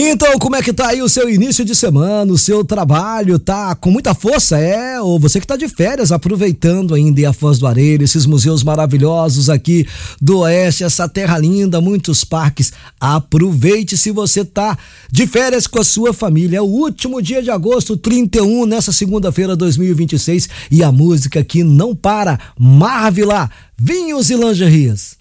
Então, como é que tá aí o seu início de semana, o seu trabalho? Tá com muita força, ou você que tá de férias, aproveitando ainda a Foz do Areia, esses museus maravilhosos aqui do Oeste, essa terra linda, muitos parques. Aproveite se você tá de férias com a sua família. É o último dia de agosto, 31, nessa segunda-feira, 2026, e a música que não para. Marvila, vinhos e lingeries.